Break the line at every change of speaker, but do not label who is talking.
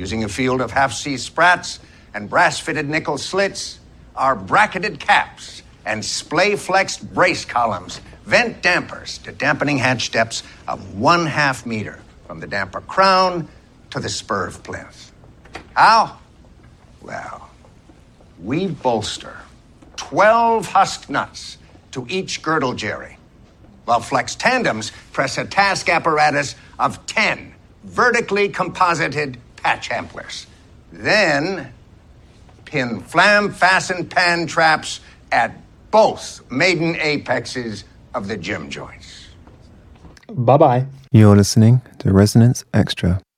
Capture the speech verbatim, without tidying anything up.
using a field of half-C sprats and brass-fitted nickel slits, our bracketed caps and splay-flexed brace columns vent dampers to dampening hatch steps of one half meter from the damper crown to the spur of plinth. How? Well, we bolster twelve husk nuts to each girdle jerry, while Flex tandems press a task apparatus of ten vertically composited patch amplers. Then pin flam-fastened pan traps at both maiden apexes of the gym joints.
Bye-bye.
You're listening to Resonance Extra.